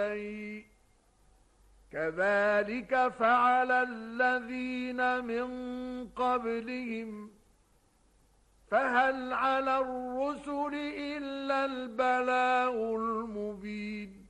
كذلك فعل الذين من قبلهم فهل على الرسل إلا البلاغ المبين